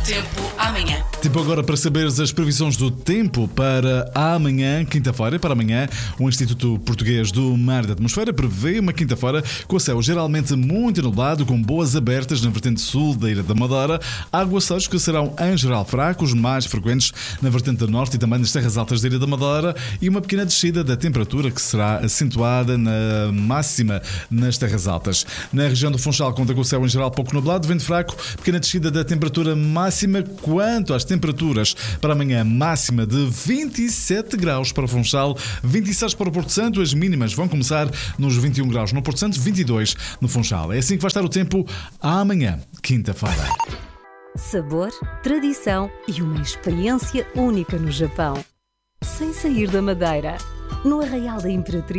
Tempo amanhã. Tempo agora para saberes as previsões do tempo para amanhã, quinta-feira. Para amanhã, o Instituto Português do Mar e da Atmosfera prevê uma quinta-feira com o céu geralmente muito nublado, com boas abertas na vertente sul da Ilha da Madeira, aguaceiros que serão em geral fracos, mais frequentes na vertente norte e também nas terras altas da Ilha da Madeira, e uma pequena descida da temperatura que será acentuada na máxima nas terras altas. Na região do Funchal conta com o céu em geral pouco nublado, vento fraco, pequena descida da temperatura máxima. Quanto às temperaturas, para amanhã máxima de 27 graus para o Funchal, 26 para o Porto Santo, as mínimas vão começar nos 21 graus no Porto Santo, 22 no Funchal. É assim que vai estar o tempo amanhã, quinta-feira. Sabor, tradição e uma experiência única no Japão. Sem sair da Madeira, no Arraial da Imperatriz.